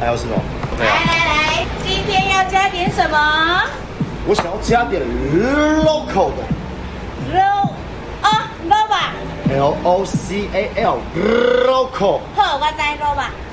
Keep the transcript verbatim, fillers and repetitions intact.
还有什么？ 来来来，今天要加点什么？ 我想要加点 local 的。 肉啊，肉吧。 L O C A L local。 好，我知肉吧。